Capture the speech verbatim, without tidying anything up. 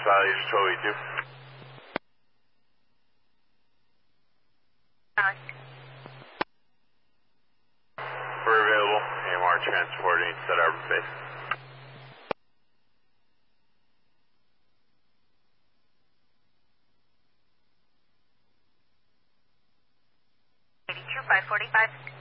values totally do. Uh, We're available. A M R transporting set Arbor Base. eighty-two, five forty-five.